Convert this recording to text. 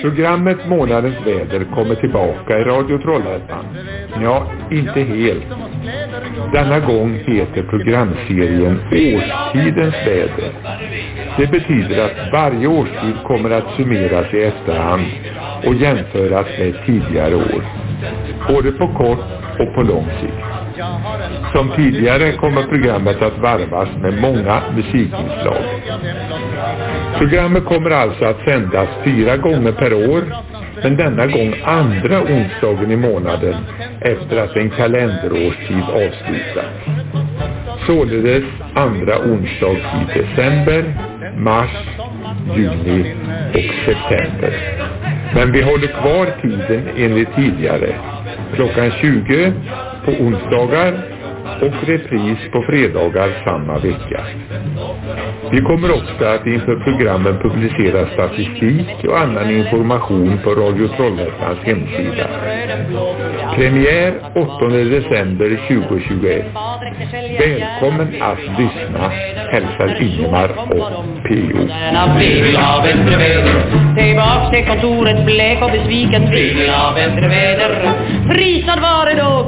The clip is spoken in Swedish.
Programmet Månadens väder kommer tillbaka i Radio Trollhättan. Ja, inte helt. Denna gång heter programserien Årstidens väder. Det betyder att varje årstid kommer att summeras i efterhand och jämföras med tidigare år. Både på kort och på lång sikt. Som tidigare kommer programmet att varvas med många musikinslag. Programmet kommer alltså att sändas 4 gånger per år, men denna gång andra onsdagen i månaden efter att en kalenderårstid avslutats. Således andra onsdag i december, mars, juni och september. Men vi håller kvar tiden enligt tidigare. Klockan 20 på onsdagar och repris på fredagar samma vecka. Vi kommer också att inför programmen publicera statistik och annan information på Radio Trollhättans hemsida. Premiär 8 december 2021. Välkommen att lyssna, hälsar Ingemar och P.O. Tillbaks till kontoret, blek och besviken. Prisad var det då.